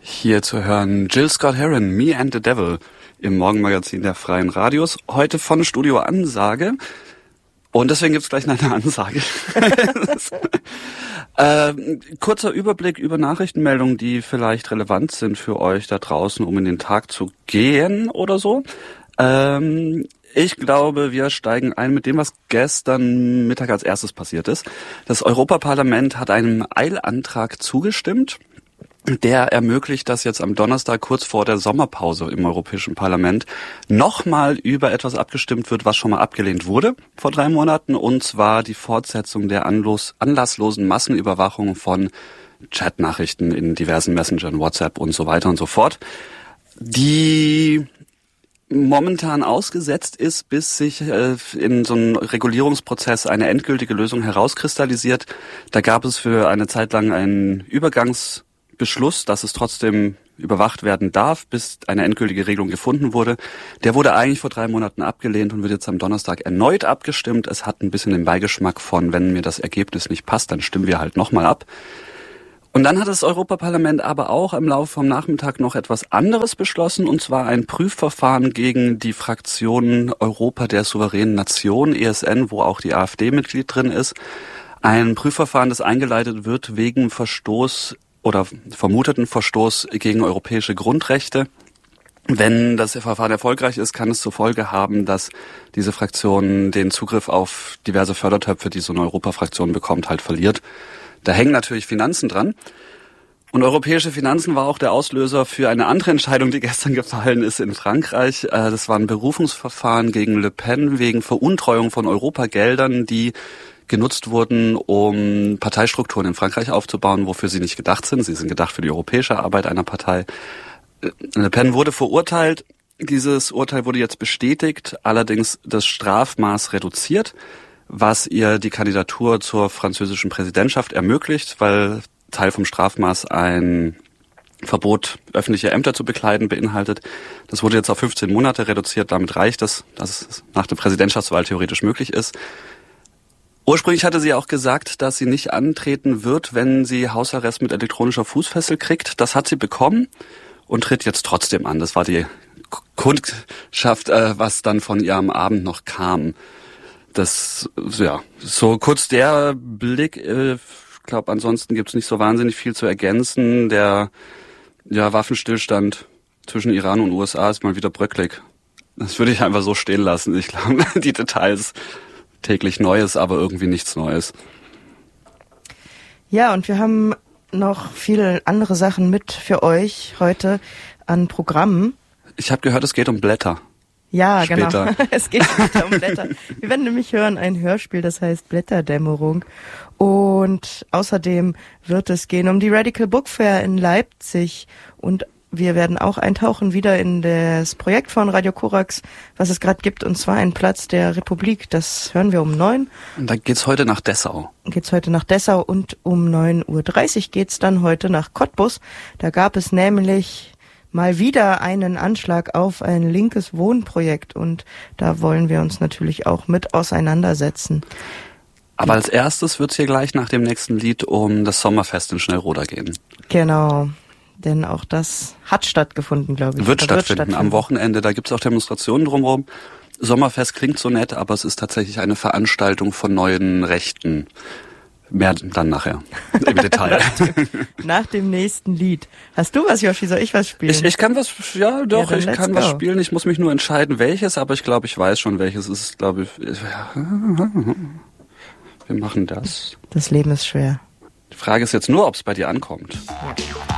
Hier zu hören Jill Scott Heron, Me and the Devil im Morgenmagazin der Freien Radios. Heute von Studio Ansage. Und deswegen gibt's gleich eine Ansage. Kurzer Überblick über Nachrichtenmeldungen, die vielleicht relevant sind für euch da draußen, um in den Tag zu gehen oder so. Ich glaube, wir steigen ein mit dem, was gestern Mittag als erstes passiert ist. Das Europaparlament hat einem Eilantrag zugestimmt. Der ermöglicht, dass jetzt am Donnerstag kurz vor der Sommerpause im Europäischen Parlament nochmal über etwas abgestimmt wird, was schon mal abgelehnt wurde vor 3 Monaten, und zwar die Fortsetzung der anlasslosen Massenüberwachung von Chatnachrichten in diversen Messengern, WhatsApp und so weiter und so fort, die momentan ausgesetzt ist, bis sich in so einem Regulierungsprozess eine endgültige Lösung herauskristallisiert. Da gab es für eine Zeit lang einen Übergangsbeschluss, dass es trotzdem überwacht werden darf, bis eine endgültige Regelung gefunden wurde. Der wurde eigentlich vor 3 Monaten abgelehnt und wird jetzt am Donnerstag erneut abgestimmt. Es hat ein bisschen den Beigeschmack von, wenn mir das Ergebnis nicht passt, dann stimmen wir halt nochmal ab. Und dann hat das Europaparlament aber auch im Laufe vom Nachmittag noch etwas anderes beschlossen, und zwar ein Prüfverfahren gegen die Fraktion Europa der souveränen Nation, ESN, wo auch die AfD Mitglied drin ist. Ein Prüfverfahren, das eingeleitet wird wegen Verstoß oder vermuteten Verstoß gegen europäische Grundrechte. Wenn das Verfahren erfolgreich ist, kann es zur Folge haben, dass diese Fraktion den Zugriff auf diverse Fördertöpfe, die so eine Europafraktion bekommt, halt verliert. Da hängen natürlich Finanzen dran. Und europäische Finanzen war auch der Auslöser für eine andere Entscheidung, die gestern gefallen ist in Frankreich. Das war ein Berufungsverfahren gegen Le Pen wegen Veruntreuung von Europageldern, die genutzt wurden, um Parteistrukturen in Frankreich aufzubauen, wofür sie nicht gedacht sind. Sie sind gedacht für die europäische Arbeit einer Partei. Le Pen wurde verurteilt. Dieses Urteil wurde jetzt bestätigt, allerdings das Strafmaß reduziert, was ihr die Kandidatur zur französischen Präsidentschaft ermöglicht, weil Teil vom Strafmaß ein Verbot, öffentliche Ämter zu bekleiden, beinhaltet. Das wurde jetzt auf 15 Monate reduziert. Damit reicht es, dass es nach der Präsidentschaftswahl theoretisch möglich ist. Ursprünglich hatte sie auch gesagt, dass sie nicht antreten wird, wenn sie Hausarrest mit elektronischer Fußfessel kriegt. Das hat sie bekommen und tritt jetzt trotzdem an. Das war die Kundschaft, was dann von ihr am Abend noch kam. Das, ja, so kurz der Blick. Ich glaube, ansonsten gibt's nicht so wahnsinnig viel zu ergänzen. Der Waffenstillstand zwischen Iran und USA ist mal wieder bröcklig. Das würde ich einfach so stehen lassen. Ich glaube, die Details täglich Neues, aber irgendwie nichts Neues. Ja, und wir haben noch viele andere Sachen mit für euch heute an Programmen. Ich habe gehört, es geht um Blätter. Ja, später. Genau. Es geht später um Blätter. Wir werden nämlich hören ein Hörspiel, das heißt Blätterdämmerung. Und außerdem wird es gehen um die Radical Book Fair in Leipzig. Und wir werden auch eintauchen wieder in das Projekt von Radio Korax, was es gerade gibt, und zwar ein Platz der Republik. Das hören wir um 9. Und dann geht's heute nach Dessau. Und um 9:30 Uhr geht's dann heute nach Cottbus. Da gab es nämlich mal wieder einen Anschlag auf ein linkes Wohnprojekt, und da wollen wir uns natürlich auch mit auseinandersetzen. Aber als erstes wird's hier gleich nach dem nächsten Lied um das Sommerfest in Schnellroda gehen. Genau, denn auch das hat stattgefunden, glaube ich. Wird stattfinden am Wochenende, da gibt's auch Demonstrationen drumherum. Sommerfest klingt so nett, aber es ist tatsächlich eine Veranstaltung von neuen Rechten. Mehr dann nachher, im Detail. Nach dem nächsten Lied. Hast du was, Joshi? Soll ich was spielen? Ich kann was, ja doch, ich kann was spielen. Ich muss mich nur entscheiden, welches, aber ich glaube, ich weiß schon, welches es ist, glaube ich. Wir machen das. Das Leben ist schwer. Die Frage ist jetzt nur, ob es bei dir ankommt. Ja.